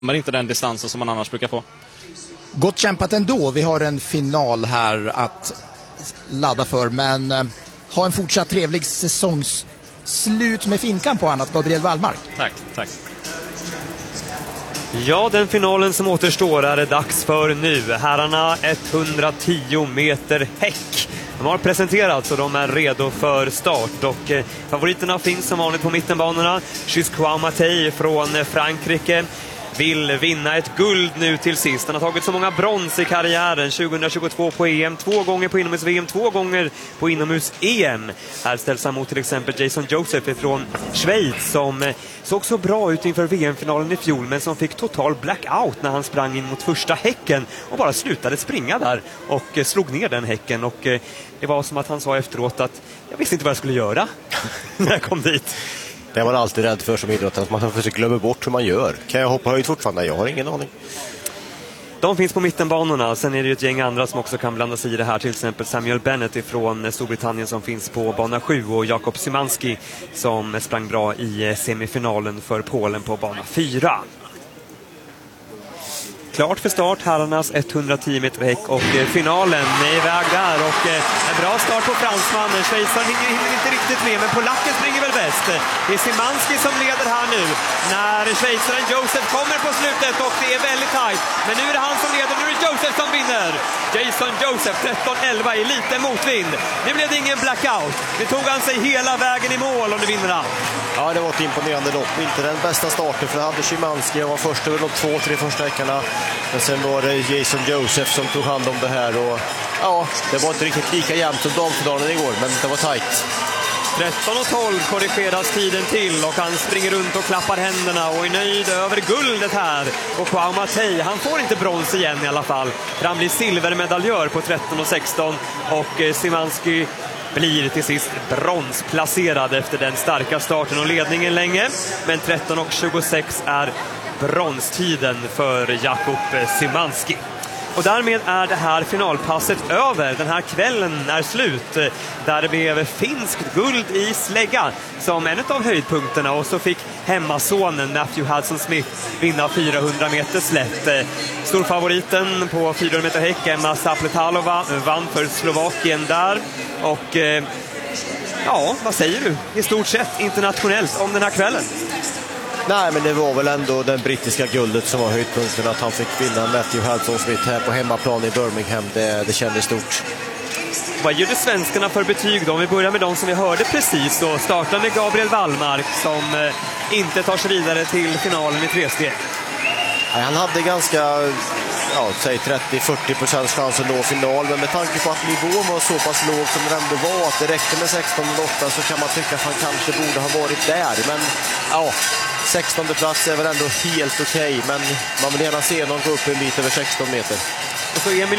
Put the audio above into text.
Men inte den distansen som man annars brukar få. Gott kämpat ändå. Vi har en final här att ladda för, men ha en fortsatt trevlig säsongsslut med finkan på annat, Gabriel Wallmark. Tack. Ja, den finalen som återstår är det dags för nu. Herrarna 110 meter häck. De har presenterats och de är redo för start. Och favoriterna finns som vanligt på mittenbanorna. Kouamati från Frankrike vill vinna ett guld nu till sist. Han har tagit så många brons i karriären. 2022 på EM, 2 gånger på inomhus-VM, 2 gånger på inomhus-EM. Här ställs han mot till exempel Jason Joseph från Schweiz som såg så bra ut inför VM-finalen i fjol, men som fick total blackout när han sprang in mot första häcken och bara slutade springa där och slog ner den häcken. Och det var som att han sa efteråt att jag visste inte vad jag skulle göra när jag kom dit. Det är man alltid rädd för som idrottare, att man försöker glömma bort hur man gör. Kan jag hoppa höjd fortfarande? Jag har ingen aning. De finns på mittenbanorna. Sen är det ju ett gäng andra som också kan blanda sig i det här. Till exempel Samuel Bennett från Storbritannien som finns på bana 7 och Jakub Szymanski som sprang bra i semifinalen för Polen på bana 4. Klart för start, herrarnas 110 meter häck och finalen är iväg där och en bra start på fransmannen. Schweizaren hinner inte riktigt med, men polacken springer väl bäst. Det är Szymanski som leder här nu när schweizaren Joseph kommer på slutet och det är väldigt tajt. Men nu är det han som leder, nu är det Joseph som vinner. Jason Joseph 13-11 i lite motvind. Nu blev det ingen blackout. Nu tog han sig hela vägen i mål och nu vinner han. Ja, det var ett imponerande lopp. Inte den bästa starten för hade Szymanski. Han var först över de 2-3 första häckarna. Men sen var det Jason Joseph som tog hand om det här. Och ja, det var inte riktigt lika jämnt som damfinalen igår, men det var tajt. 13:12 korrigeras tiden till och han springer runt och klappar händerna och är nöjd över guldet här. Och Kouamati, han får inte brons igen i alla fall. Han blir silvermedaljör på 13:16 och Szymanski blir till sist bronsplacerad efter den starka starten och ledningen länge. Men 13:26 är bronstiden för Jakub Szymanski. Och därmed är det här finalpasset över. Den här kvällen är slut. Där det blev finskt guld i slägga som en av höjdpunkterna. Och så fick hemmasonen Matthew Hudson-Smith vinna 400 meter slätt. Storfavoriten på 400 meter häck, Emma Zapletalova, vann för Slovakien där. Och ja, vad säger du i stort sett internationellt om den här kvällen? Nej, men det var väl ändå den brittiska guldet som var höjdpunkten, att han fick vinna Matthew Hudson-Smith här på hemmaplan i Birmingham. Det kändes stort. Vad gjorde svenskarna för betyg då? Om vi börjar med de som vi hörde precis då. Startar med Gabriel Wallmark som inte tar sig vidare till finalen i 3-steg. Nej, han hade ganska, säg 30-40% chans att nå final, men med tanke på att nivån var så pass låg som den ändå var, att det räckte med 16,8, så kan man tycka att han kanske borde ha varit där. Men ja, 16:e plats är väl ändå helt okej, men man vill gärna se någon gå upp en bit över 16 meter. Och så Emil